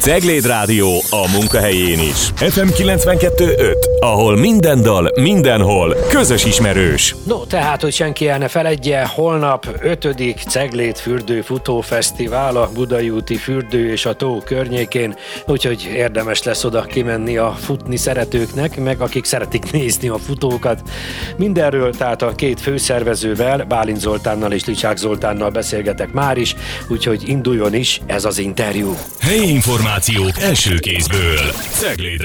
Cegléd Rádió a munkahelyén is. FM 92.5, ahol minden dal, mindenhol közös ismerős. No, tehát, hogy senki el ne feledje, holnap 5. Cegléd Fürdő Futófesztivál a Budai úti fürdő és a tó környékén, úgyhogy érdemes lesz oda kimenni a futni szeretőknek, meg akik szeretik nézni a futókat. Mindenről, tehát a két főszervezővel, Bálint Zoltánnal és Licsák Zoltánnal beszélgetek már is, úgyhogy induljon is ez az interjú. Helyi információk első kézből. Cegléd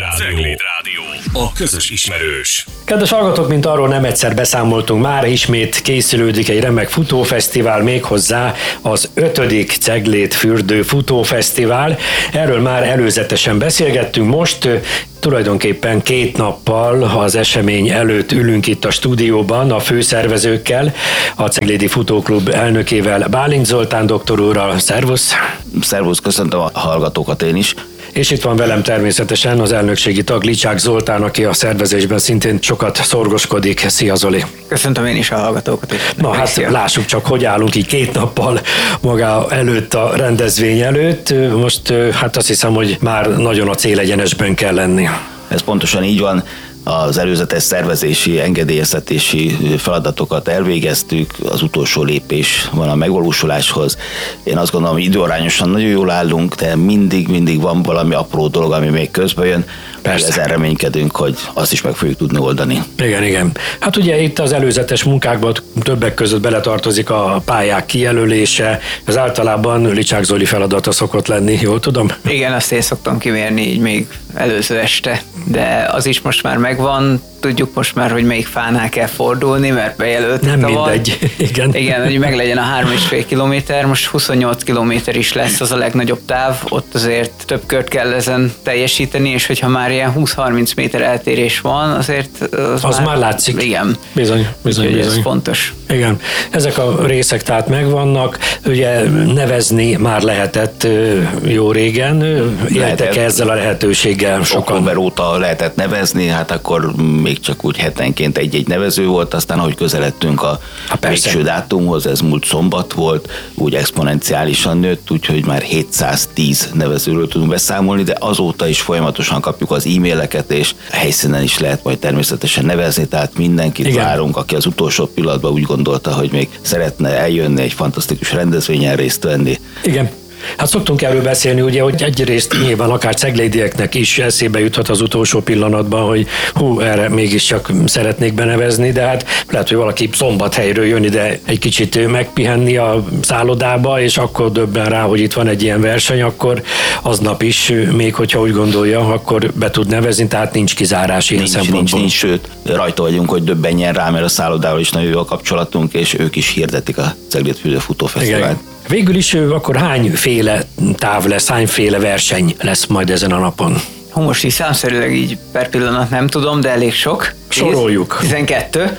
Rádió. A közös ismerős. Kedves hallgatók, mint arról nem egyszer beszámoltunk már, ismét készülődik egy remek futófesztivál, méghozzá az 5. Cegléd Fürdő Futófesztivál. Erről már előzetesen beszélgettünk, most tulajdonképpen 2 nappal az esemény előtt ülünk itt a stúdióban a főszervezőkkel, a Ceglédi Futóklub elnökével, Bálint Zoltán doktor úrral. Szervusz! Szervusz, köszöntöm a hallgatókat én is. És itt van velem természetesen az elnökségi tag Licsák Zoltán, aki a szervezésben szintén sokat szorgoskodik. Szia, Zoli! Köszöntöm én is a hallgatókat. Na hát lássuk csak, hogy állunk így 2 nappal maga előtt, a rendezvény előtt. Most hát azt hiszem, hogy már nagyon a célegyenesben kell lenni. Ez pontosan így van. Az előzetes szervezési, engedélyeztetési feladatokat elvégeztük, az utolsó lépés van a megvalósuláshoz. Én azt gondolom, hogy időarányosan nagyon jól állunk, de mindig van valami apró dolog, ami még közbe jön. Ezzel reménykedünk, hogy azt is meg fogjuk tudni oldani. Igen. Hát ugye itt az előzetes munkákban többek között beletartozik a pályák kijelölése, ez általában Licsák Zoli feladata szokott lenni, jól tudom? Igen, azt én szoktam kimérni így még előző este, de az is most már megvan. Tudjuk most már, hogy melyik fánál kell fordulni, mert bejelöltük nem mindegy, igen. Igen, hogy meglegyen a 3,5 kilométer, most 28 kilométer is lesz, az a legnagyobb táv, ott azért több kört kell ezen teljesíteni, és hogyha már ilyen 20-30 méter eltérés van, azért az már látszik. Igen. Bizony. Ez fontos. Igen, ezek a részek tehát megvannak, ugye nevezni már lehetett jó régen, éltek ezzel a lehetőséggel sokan. Október óta lehetett nevezni, hát akkor még csak úgy hetenként egy-egy nevező volt, aztán ahogy közeledtünk a végső dátumhoz, ez múlt szombat volt, úgy exponenciálisan nőtt, úgyhogy már 710 nevezőről tudunk beszámolni, de azóta is folyamatosan kapjuk az e-maileket, és a helyszínen is lehet majd természetesen nevezni, tehát mindenkit várunk, aki az utolsó pillanatban úgy gondolta, hogy még szeretne eljönni egy fantasztikus rendezvényen részt venni. Igen. Hát szoktunk erről beszélni, ugye, hogy egyrészt nyilván akár ceglédieknek is eszébe juthat az utolsó pillanatban, hogy erre mégiscsak szeretnék benevezni, de hát lehet, hogy valaki Szombathelyről jön ide egy kicsit megpihenni a szállodába, és akkor döbben rá, hogy itt van egy ilyen verseny, akkor aznap is, még hogyha úgy gondolja, akkor be tud nevezni, tehát nincs kizárás ilyen szempontból. Nincs, sőt, rajta vagyunk, hogy döbbenjen rá, mert a szállodával is nagyon jó a kapcsolatunk, és ők is hirdetik a Cegléd Fürdő Futófesztivált. Végül is akkor hányféle táv lesz, hányféle verseny lesz majd ezen a napon? Most is számszerűleg így per pillanat nem tudom, de elég sok. Soroljuk. 12.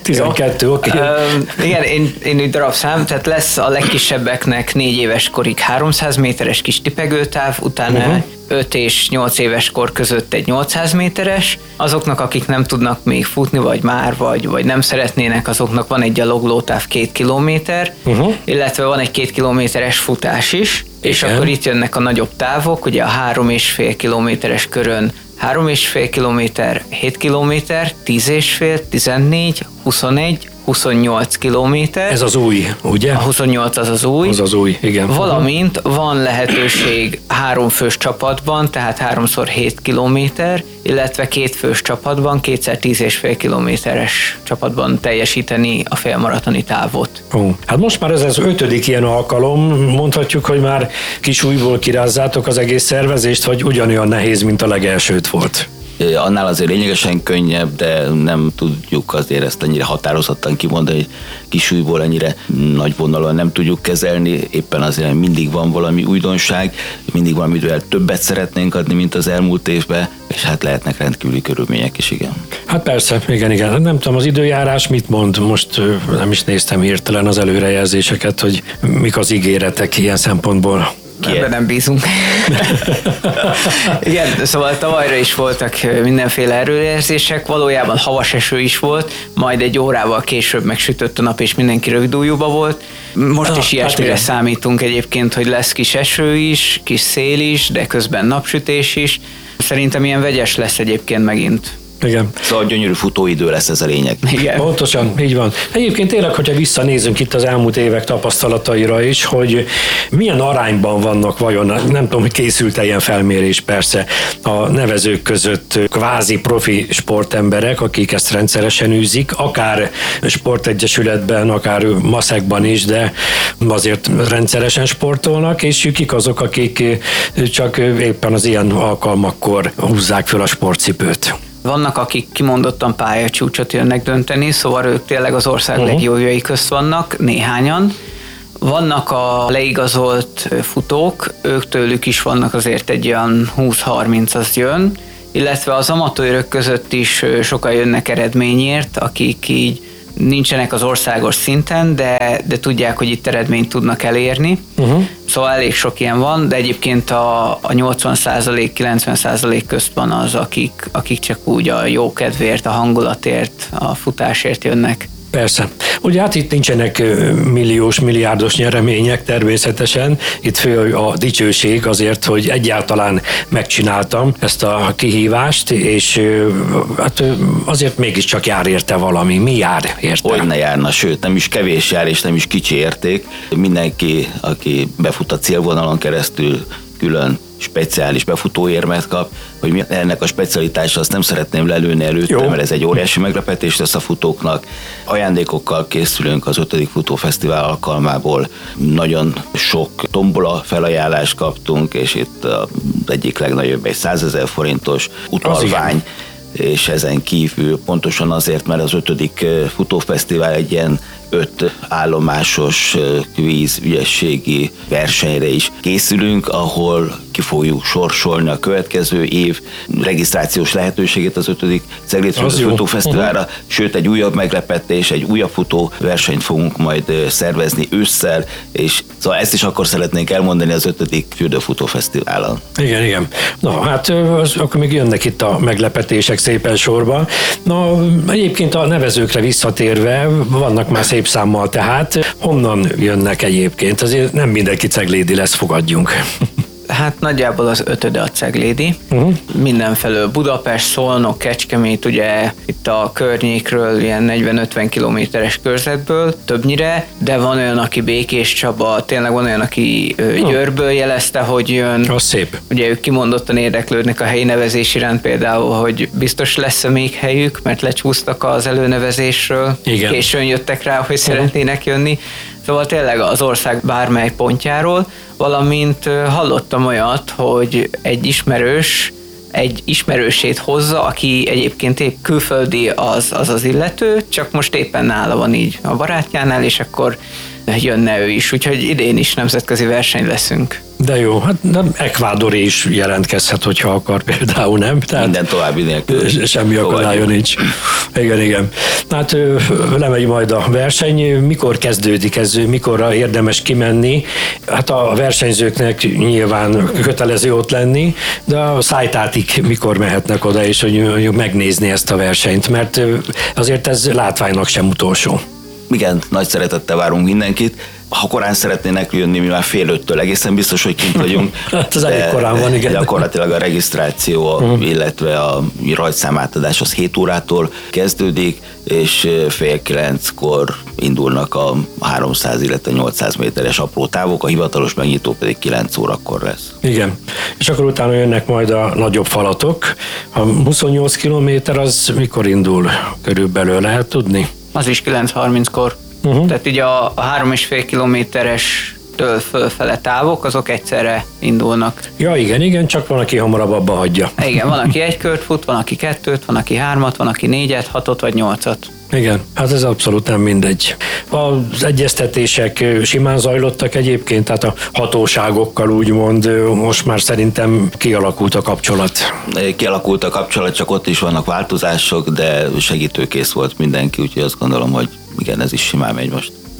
12, oké. Igen, én úgy darabszám, tehát lesz a legkisebbeknek 4 éves korig 300 méteres kis tipegőtáv, utána 5 és 8 éves kor között egy 800 méteres. Azoknak, akik nem tudnak még futni, vagy nem szeretnének, azoknak van egy gyaloglótáv 2 kilométer, illetve van egy 2 kilométeres futás is, és akkor itt jönnek a nagyobb távok, ugye a 3,5 kilométeres körön 3,5 kilométer, 7 kilométer, 10,5, 14, 21, 28 kilométer. Ez az új, ugye? A 28 az új. Az az új, igen. Valamint van lehetőség 3 fős csapatban, tehát 3x7 kilométer, illetve 2 fős csapatban, 2x10,5 kilométeres csapatban teljesíteni a félmaratoni távot. Hát most már ez az 5. ilyen alkalom, mondhatjuk, hogy már Kisújból kirázzátok az egész szervezést, vagy ugyanolyan nehéz, mint a legelsőt volt? Annál azért lényegesen könnyebb, de nem tudjuk azért ezt ennyire határozottan kimondani, hogy Kisújból ennyire nagy vonalon nem tudjuk kezelni, éppen azért mindig van valami újdonság, mindig valamivel többet szeretnénk adni, mint az elmúlt évben, és hát lehetnek rendkívüli körülmények is, igen. Hát persze, igen. Nem tudom, az időjárás mit mond? Most nem is néztem hirtelen az előrejelzéseket, hogy mik az ígéretek ilyen szempontból. Ebben nem bízunk. Igen, szóval tavalyra is voltak mindenféle erőérzések, valójában havas eső is volt, majd egy órával később megsütött a nap, és mindenki rögdújúba volt. Most is ilyesmire számítunk egyébként, hogy lesz kis eső is, kis szél is, de közben napsütés is. Szerintem ilyen vegyes lesz egyébként megint. Igen. Szóval gyönyörű futóidő lesz, ez a lényeg. Igen. Pontosan, így van. Egyébként tényleg, hogyha visszanézünk itt az elmúlt évek tapasztalataira is, hogy milyen arányban vannak vajon, nem tudom, hogy készült ilyen felmérés persze a nevezők között kvázi profi sportemberek, akik ezt rendszeresen űzik, akár sportegyesületben, akár maszekban is, de azért rendszeresen sportolnak, és kik azok, akik csak éppen az ilyen alkalmakkor húzzák föl a sportcipőt. Vannak, akik kimondottan pályacsúcsot jönnek dönteni, szóval ők tényleg az ország legjobbjai közt vannak, néhányan. Vannak a leigazolt futók, ők tőlük is vannak azért egy olyan 20-30 az jön, illetve az amatőrök között is sokan jönnek eredményért, akik így nincsenek az országos szinten, de tudják, hogy itt eredményt tudnak elérni. Szóval elég sok ilyen van, de egyébként a 80%-90% közt van az, akik csak úgy a jó kedvéért, a hangulatért, a futásért jönnek. Persze. Ugye hát itt nincsenek milliós, milliárdos nyeremények természetesen. Itt fő a dicsőség azért, hogy egyáltalán megcsináltam ezt a kihívást, és hát azért mégiscsak jár érte valami. Mi jár érte? Hogy ne járna, sőt, nem is kevés jár, és nem is kicsi érték. Mindenki, aki befut a célvonalon keresztül, külön speciális befutóérmet kap, hogy ennek a specialitása, azt nem szeretném lelőni előtte, mert ez egy óriási meglepetés lesz a futóknak. Ajándékokkal készülünk az 5. Futófesztivál alkalmából. Nagyon sok tombola felajánlást kaptunk, és itt az egyik legnagyobb egy 100 000 forintos utalvány, és ezen kívül pontosan azért, mert az 5. futófesztivál egy ilyen 5 állomásos kvíz ügyességi versenyre is készülünk, ahol ki fogjuk sorsolni a következő év regisztrációs lehetőségét az 5. Ceglédfürdő Futófesztiválra, sőt egy újabb meglepetés, egy újabb futó versenyt fogunk majd szervezni ősszel, és szóval ezt is akkor szeretnénk elmondani az 5. Fürdőfutófesztiválon. Igen. Na hát akkor még jönnek itt a meglepetések szépen sorba. Na egyébként a nevezőkre visszatérve vannak már szép számmal, tehát honnan jönnek egyébként? Azért nem mindenki ceglédi lesz, fogadjunk. Hát nagyjából az 5. a ceglédi. Mindenfelől Budapest, Szolnok, Kecskemét, ugye itt a környékről ilyen 40-50 kilométeres körzetből többnyire, de van olyan, aki Békés Csaba, tényleg van olyan, aki Győrből jelezte, hogy jön. Az szép. Ugye ők kimondottan érdeklődnek a helyi nevezés iránt, például, hogy biztos lesz még helyük, mert lecsúsztak az előnevezésről. Igen. Későn jöttek rá, hogy szeretnének jönni. Szóval tényleg az ország bármely pontjáról, valamint hallottam olyat, hogy egy ismerősét hozza, aki egyébként épp külföldi az illető, csak most éppen nála van így a barátjánál, és akkor jönne ő is. Úgyhogy idén is nemzetközi verseny leszünk. De jó, hát nem Ekvádor is jelentkezhet, hogyha akar például, nem? Tehát minden további nélkül. Semmi akadálya nincs. Igen. Hát lemegy majd a verseny. Mikor kezdődik ez? Mikorra érdemes kimenni? Hát a versenyzőknek nyilván kötelező ott lenni, de a szájtátig mikor mehetnek oda, és hogy megnézni ezt a versenyt? Mert azért ez látványnak sem utolsó. Igen, nagy szeretettel várunk mindenkit. Ha korán szeretnének jönni, mi már 4:30-től egészen biztos, hogy kint vagyunk. Hát az elég korán van, igen. Gyakorlatilag a regisztráció, illetve a rajtszámátadás az 7 órától kezdődik, és 8:30-kor indulnak a 300, illetve 800 méteres apró távok, a hivatalos megnyitó pedig 9 órakor lesz. Igen, és akkor utána jönnek majd a nagyobb falatok. A 28 kilométer az mikor indul körülbelül, lehet tudni? Az is 9:30-kor. Tehát ugye a 3,5 kilométerestől fölfele távok, azok egyszerre indulnak. Ja, igen, csak van, aki hamarabb abba hagyja. Igen, van, aki 1 kört fut, van, aki 2-t, van, aki 3-at, van, aki 4-et, 6-ot vagy 8-at. Igen, hát ez abszolút nem mindegy. Az egyeztetések simán zajlottak egyébként, tehát a hatóságokkal úgymond most már szerintem kialakult a kapcsolat. Kialakult a kapcsolat, csak ott is vannak változások, de segítőkész volt mindenki, úgyhogy azt gondolom, hogy igen, ez is simán megy most.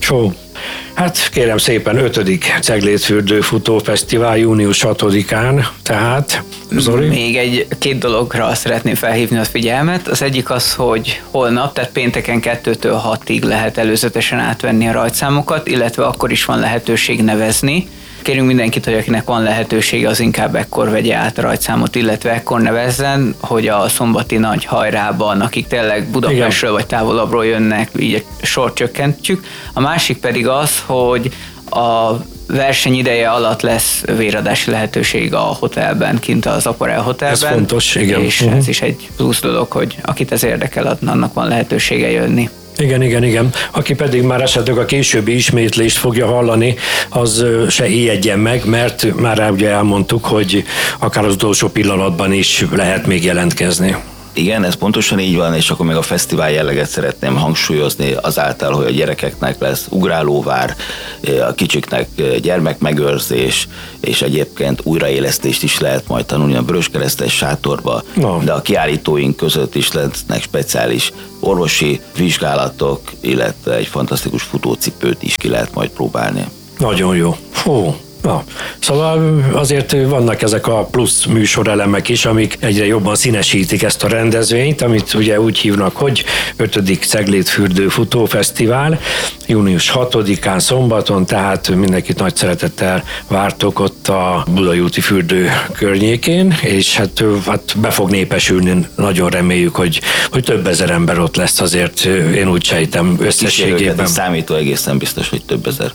Jó. Hát kérem szépen, 5. Ceglédfürdő Futófesztivál június 6-án, tehát Zoli? Még két dologra szeretném felhívni a figyelmet. Az egyik az, hogy holnap, tehát pénteken 2-től 6-ig lehet előzetesen átvenni a rajtszámokat, illetve akkor is van lehetőség nevezni. Kérünk mindenkit, hogy akinek van lehetősége, az inkább ekkor vegye át a rajtszámot, illetve ekkor nevezzen, hogy a szombati nagy hajrában, akik tényleg Budapestről vagy távolabbról jönnek, így a sort csökkentjük. A másik pedig az, hogy a verseny ideje alatt lesz véradási lehetőség a hotelben, kint az Aparel hotelben. Ez fontos, igen. És ez is egy plusz dolog, hogy akit ez érdekel, annak van lehetősége jönni. Igen. Aki pedig már esetleg a későbbi ismétlést fogja hallani, az se ijedjen meg, mert már ugye elmondtuk, hogy akár az utolsó pillanatban is lehet még jelentkezni. Igen, ez pontosan így van, és akkor még a fesztivál jelleget szeretném hangsúlyozni azáltal, hogy a gyerekeknek lesz ugrálóvár, a kicsiknek gyermekmegőrzés, és egyébként újraélesztést is lehet majd tanulni a Vöröskeresztes sátorba, de a kiállítóink között is lesznek speciális orvosi vizsgálatok, illetve egy fantasztikus futócipőt is ki lehet majd próbálni. Nagyon jó. Hú. Na, szóval azért vannak ezek a plusz műsorelemek is, amik egyre jobban színesítik ezt a rendezvényt, amit ugye úgy hívnak, hogy 5. Ceglédfürdő Futófesztivál, június 6-án szombaton, tehát mindenkit nagy szeretettel vártok ott a Budai úti fürdő környékén, és hát be fog népesülni, nagyon reméljük, hogy több ezer ember ott lesz, azért én úgy sejtem összességében. Számító egészen biztos, hogy több ezer.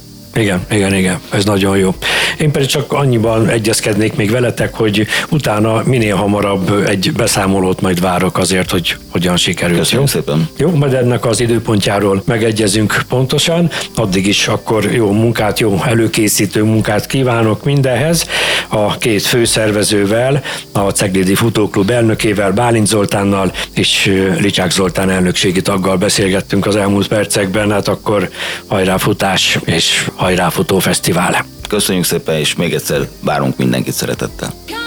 Igen, ez nagyon jó. Én pedig csak annyiban egyezkednék még veletek, hogy utána minél hamarabb egy beszámolót majd várok azért, hogy hogyan sikerült. Köszönöm szépen. Jó, majd ennek az időpontjáról megegyezünk pontosan. Addig is akkor jó munkát, jó előkészítő munkát kívánok mindenhez. A két főszervezővel, a Ceglédi Futóklub elnökével, Bálint Zoltánnal és Licsák Zoltán elnökségi taggal beszélgettünk az elmúlt percekben, hát akkor hajrá futás és hajrá Futófesztivál. Köszönjük szépen, és még egyszer várunk mindenkit szeretettel.